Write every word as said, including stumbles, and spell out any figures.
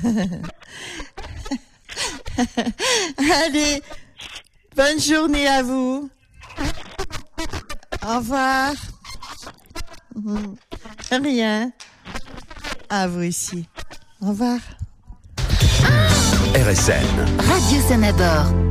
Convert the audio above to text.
Allez, bonne journée à vous. Au revoir. Rien. À vous aussi. Au revoir. R S N. Radio Sanabord.